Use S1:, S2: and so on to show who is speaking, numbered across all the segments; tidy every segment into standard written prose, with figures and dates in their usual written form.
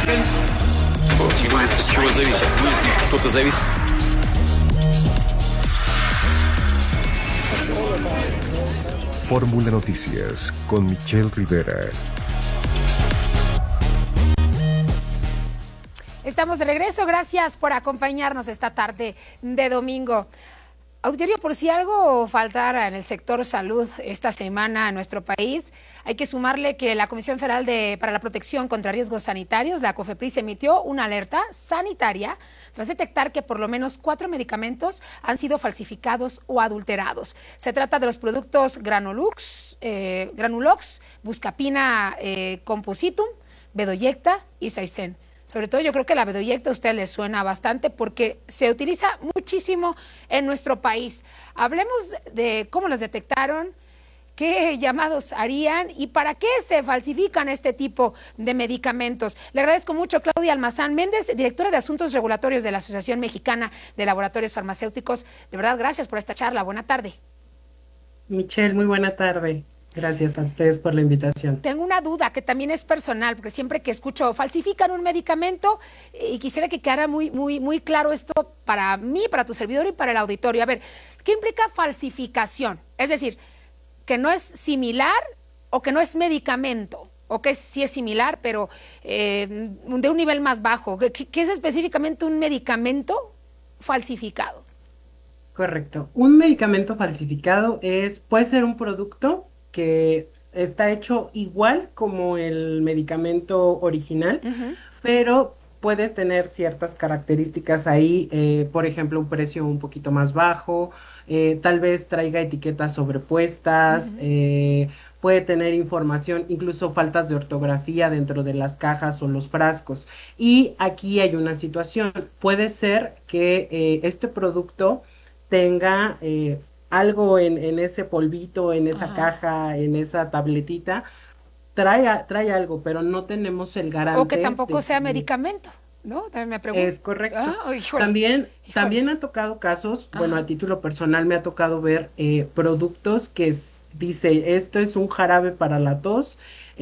S1: От чего зависит? Кто-то зависит.
S2: Fórmula Noticias con Michelle Rivera.
S3: Estamos de regreso, gracias por acompañarnos esta tarde de domingo. Auditorio, por si algo faltara en el sector salud esta semana en nuestro país, hay que sumarle que la Comisión Federal para la Protección contra Riesgos Sanitarios, la COFEPRIS, emitió una alerta sanitaria tras detectar que por lo menos 4 medicamentos han sido falsificados o adulterados. Se trata de los productos Granulox, Buscapina Compositum, Bedoyecta y Saisen. Sobre todo yo creo que la bedoyecta a usted le suena bastante porque se utiliza muchísimo en nuestro país. Hablemos de cómo los detectaron, qué llamados harían y para qué se falsifican este tipo de medicamentos. Le agradezco mucho a Claudia Almazán Méndez, directora de Asuntos Regulatorios de la Asociación Mexicana de Laboratorios Farmacéuticos. De verdad, gracias por esta charla. Buena tarde.
S4: Michelle, muy buena tarde. Gracias a ustedes por la invitación.
S3: Tengo una duda que también es personal, porque siempre que escucho falsifican un medicamento y quisiera que quedara muy claro esto para mí, para tu servidor y para el auditorio. A ver, ¿qué implica falsificación? Es decir, que no es similar o que no es medicamento, o que sí es similar, pero de un nivel más bajo. ¿Qué es específicamente un medicamento falsificado?
S4: Correcto. Un medicamento falsificado puede ser un producto que está hecho igual como el medicamento original, pero puedes tener ciertas características ahí, por ejemplo, un precio un poquito más bajo, tal vez traiga etiquetas sobrepuestas, puede tener información, incluso faltas de ortografía dentro de las cajas o los frascos. Y aquí hay una situación, puede ser que este producto tenga algo en ese polvito, en esa caja, en esa tabletita, trae algo, pero no tenemos el garante.
S3: O que tampoco sea medicamento, ¿no? También me pregunto.
S4: Es correcto. También ha tocado casos, bueno, a título personal me ha tocado ver productos que dice, esto es un jarabe para la tos,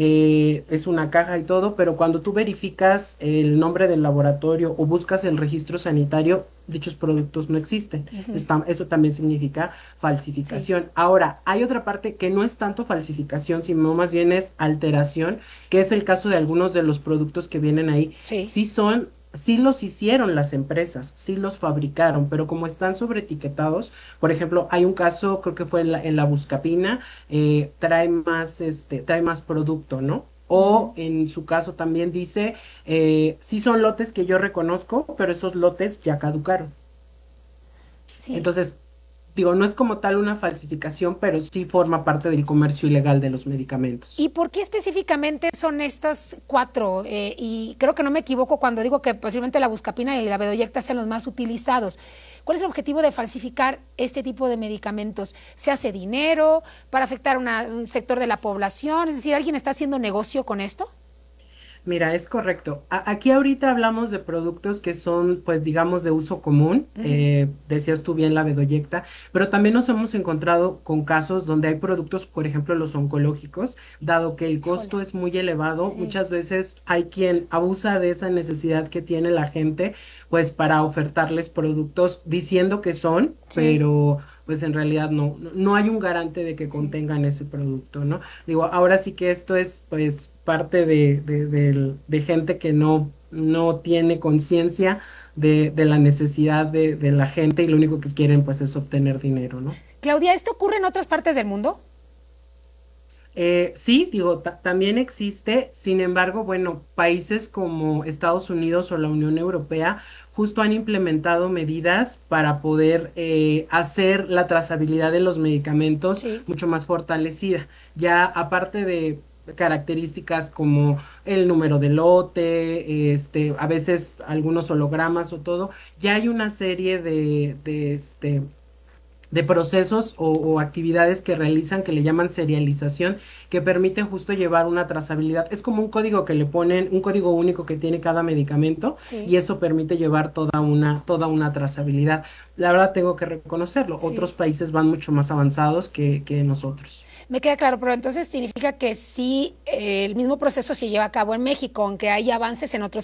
S4: es una caja y todo, pero cuando tú verificas el nombre del laboratorio o buscas el registro sanitario, dichos productos no existen. Eso también significa falsificación. Sí. Ahora, hay otra parte que no es tanto falsificación, sino más bien es alteración, que es el caso de algunos de los productos que vienen ahí. Sí los hicieron las empresas, sí los fabricaron, pero como están sobreetiquetados, por ejemplo, hay un caso, creo que fue en la Buscapina, trae más producto, ¿no? O en su caso también dice, sí son lotes que yo reconozco, pero esos lotes ya caducaron. Sí. Entonces, digo, no es como tal una falsificación, pero sí forma parte del comercio ilegal de los medicamentos.
S3: ¿Y por qué específicamente son estas 4? Y creo que no me equivoco cuando digo que posiblemente la Buscapina y la Bedoyecta sean los más utilizados. ¿Cuál es el objetivo de falsificar este tipo de medicamentos? ¿Se hace dinero para afectar un sector de la población? Es decir, ¿alguien está haciendo negocio con esto?
S4: Mira, es correcto. Aquí ahorita hablamos de productos que son, pues, digamos, de uso común. Decías tú bien la Bedoyecta, pero también nos hemos encontrado con casos donde hay productos, por ejemplo, los oncológicos, dado que el costo es muy elevado, muchas veces hay quien abusa de esa necesidad que tiene la gente, pues, para ofertarles productos diciendo que son, pero pues en realidad no hay un garante de que contengan ese producto, ¿no? Digo, ahora sí que esto es, pues, parte de gente que no tiene conciencia de la necesidad de la gente y lo único que quieren, pues, es obtener dinero, ¿no?
S3: Claudia, ¿esto ocurre en otras partes del mundo?
S4: Sí, digo, también existe, sin embargo, bueno, países como Estados Unidos o la Unión Europea justo han implementado medidas para poder hacer la trazabilidad de los medicamentos mucho más fortalecida. Ya aparte de características como el número de lote, a veces algunos hologramas o todo, ya hay una serie de procesos o actividades que realizan que le llaman serialización, que permiten justo llevar una trazabilidad. Es como un código que le ponen, un código único que tiene cada medicamento, y eso permite llevar toda una trazabilidad. La verdad tengo que reconocerlo, otros países van mucho más avanzados que nosotros.
S3: Me queda claro, pero entonces significa que sí, el mismo proceso se lleva a cabo en México, aunque hay avances en otros